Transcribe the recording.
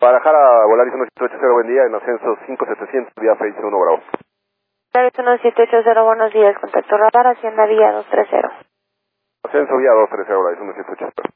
Guadalajara, Volaris 1780, buen día, en ascenso 5700, vía Face 1 Bravo. Volaris 1780, buenos días, contacto radar, Hacienda Vía 230. Ascenso vía 230, Volaris 1780.